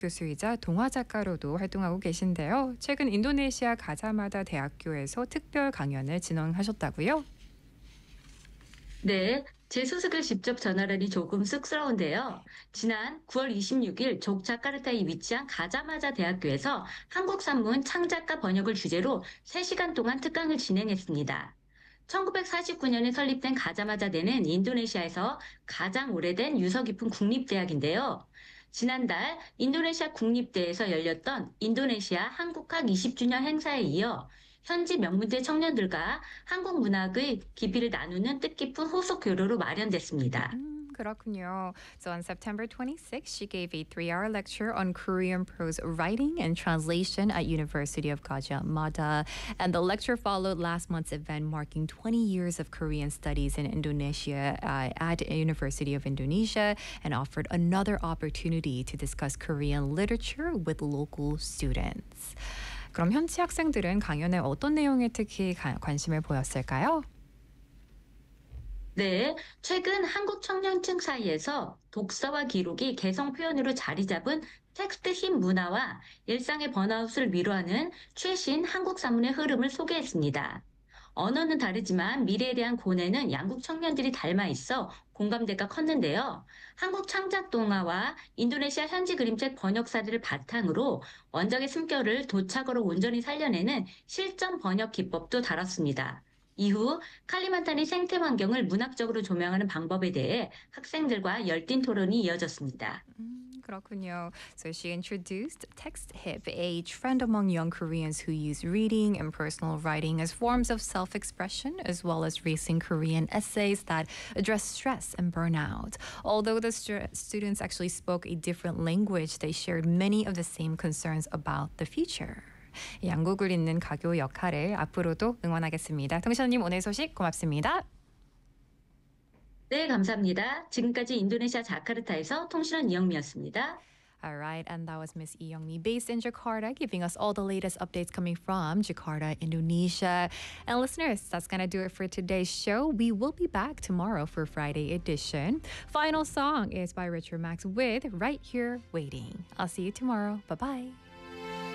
교수이자 동화 작가로도 활동하고 계신데요. 최근 인도네시아 가자마다 대학교에서 특별 강연을 진행하셨다고요? 네, 제 소식을 직접 전하려니 조금 쑥스러운데요. 지난 9월 26일 족자카르타에 위치한 가자마자 대학교에서 한국 산문 창작가 번역을 주제로 3시간 동안 특강을 진행했습니다. 1949년에 설립된 가자마자대는 인도네시아에서 가장 오래된 유서 깊은 국립대학인데요. 지난달 인도네시아 국립대에서 열렸던 인도네시아 한국학 20주년 행사에 이어 현지 명문대 청년들과 한국 문학의 깊이를 나누는 뜻깊은 호속 교류로 마련됐습니다. 그렇군요. So on September 26th, she gave a 3-hour lecture on Korean prose writing and translation at University of Gajah Mada. And the lecture followed last month's event marking 20 years of Korean studies in Indonesia at University of Indonesia and offered another opportunity to discuss Korean literature with local students. 그럼 현지 학생들은 강연에 어떤 내용에 특히 관심을 보였을까요? 네, 최근 한국 청년층 사이에서 독서와 기록이 개성 표현으로 자리 잡은 텍스트 힙 문화와 일상의 번아웃을 위로하는 최신 한국 사문의 흐름을 소개했습니다. 언어는 다르지만 미래에 대한 고뇌는 양국 청년들이 닮아 있어 공감대가 컸는데요. 한국 창작 동화와 인도네시아 현지 그림책 번역 사례를 바탕으로 원작의 숨결을 도착어로 온전히 살려내는 실전 번역 기법도 다뤘습니다. 이후 칼리만탄의 생태 환경을 문학적으로 조명하는 방법에 대해 학생들과 열띤 토론이 이어졌습니다. 그렇군요. So she introduced text hip, a trend among young Koreans who use reading and personal writing as forms of self-expression, as well as racing Korean essays that address stress and burnout. Although the students actually spoke a different language, they shared many of the same concerns about the future. 양국을 잇는 가교 역할을 앞으로도 응원하겠습니다. 통신원님 오늘 소식 고맙습니다. 네, 감사합니다. 지금까지 인도네시아 자카르타에서 통신원 이영미였습니다. All right, and that was Miss Lee Young-mi based in Jakarta, giving us all the latest updates coming from Jakarta, Indonesia. And listeners, that's going to do it for today's show. We will be back tomorrow for Friday edition. Final song is by Richard Max with Right Here Waiting. I'll see you tomorrow. Bye-bye.